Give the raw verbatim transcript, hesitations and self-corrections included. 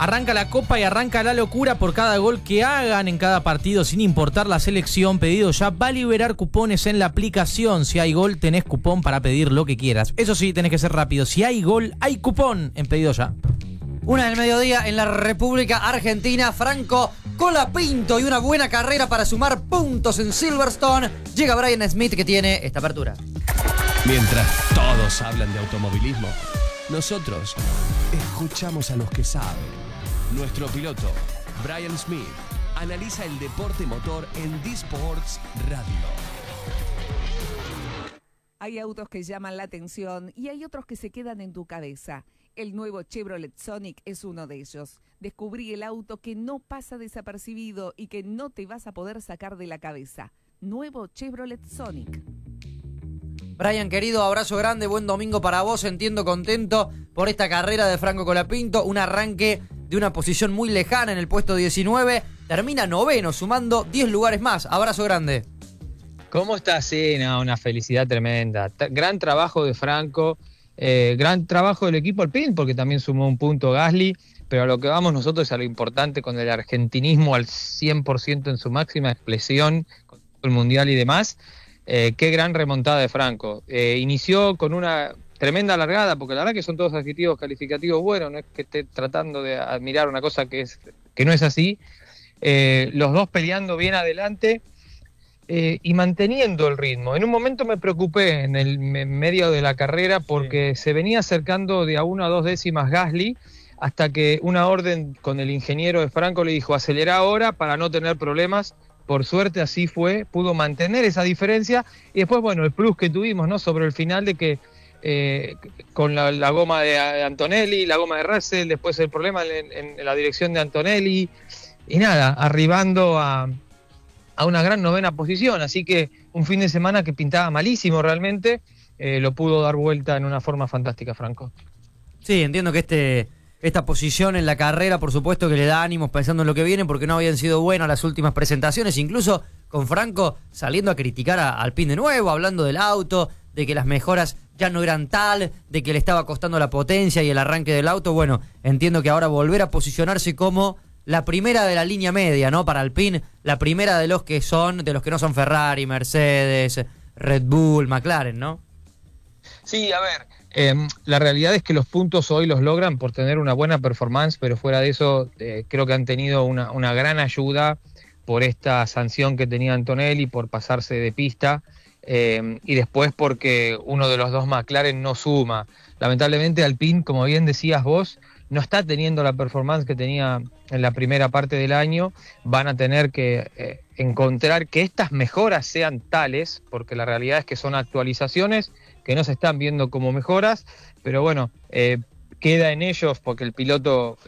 Arranca la Copa y arranca la locura por cada gol que hagan en cada partido, sin importar la selección. Pedido Ya va a liberar cupones en la aplicación. Si hay gol, tenés cupón para pedir lo que quieras. Eso sí, tenés que ser rápido. Si hay gol, hay cupón en Pedido Ya. Una del mediodía en la República Argentina. Franco Colapinto y una buena carrera para sumar puntos en Silverstone. Llega Brian Smith, que tiene esta apertura. Mientras todos hablan de automovilismo, nosotros escuchamos a los que saben. Nuestro piloto, Brian Smith, analiza el deporte motor en D-Sports Radio. Hay autos que llaman la atención y hay otros que se quedan en tu cabeza. El nuevo Chevrolet Sonic es uno de ellos. Descubrí el auto que no pasa desapercibido y que no te vas a poder sacar de la cabeza. Nuevo Chevrolet Sonic. Brian, querido, abrazo grande, buen domingo para vos. Entiendo contento por esta carrera de Franco Colapinto. Un arranque de una posición muy lejana en el puesto diecinueve. Termina noveno, sumando diez lugares más. Abrazo grande. ¿Cómo estás? Sí, no, una felicidad tremenda. T- gran trabajo de Franco. Eh, gran trabajo del equipo Alpine, porque también sumó un punto Gasly, pero a lo que vamos nosotros es a lo importante, con el argentinismo al cien por ciento en su máxima expresión, con el Mundial y demás. Eh, qué gran remontada de Franco. Eh, inició con una tremenda largada, porque la verdad que son todos adjetivos calificativos buenos, no es que esté tratando de admirar una cosa que, es, que no es así. Eh, los dos peleando bien adelante. Eh, y manteniendo el ritmo. En un momento me preocupé en el me- medio de la carrera porque sí. Se venía acercando de a una a dos décimas Gasly, hasta que una orden con el ingeniero de Franco le dijo acelera ahora para no tener problemas. Por suerte así fue, pudo mantener esa diferencia y después, bueno, el plus que tuvimos, ¿no? Sobre el final de que eh, con la, la goma de, de Antonelli, la goma de Russell, después el problema en, en, en la dirección de Antonelli y nada, arribando a a una gran novena posición, así que un fin de semana que pintaba malísimo realmente, eh, lo pudo dar vuelta en una forma fantástica, Franco. Sí, entiendo que este esta posición en la carrera, por supuesto que le da ánimos pensando en lo que viene, porque no habían sido buenas las últimas presentaciones, incluso con Franco saliendo a criticar a Alpine de nuevo, hablando del auto, de que las mejoras ya no eran tal, de que le estaba costando la potencia y el arranque del auto. Bueno, entiendo que ahora volver a posicionarse como la primera de la línea media, ¿no? Para Alpine, la primera de los que son, de los que no son Ferrari, Mercedes, Red Bull, McLaren, ¿no? Sí, a ver, eh, la realidad es que los puntos hoy los logran por tener una buena performance, pero fuera de eso eh, creo que han tenido una, una gran ayuda por esta sanción que tenía Antonelli, por pasarse de pista, eh, y después porque uno de los dos McLaren no suma. Lamentablemente Alpine, como bien decías vos, no está teniendo la performance que tenía en la primera parte del año. Van a tener que eh, encontrar que estas mejoras sean tales, porque la realidad es que son actualizaciones que no se están viendo como mejoras, pero bueno, eh, queda en ellos, porque el piloto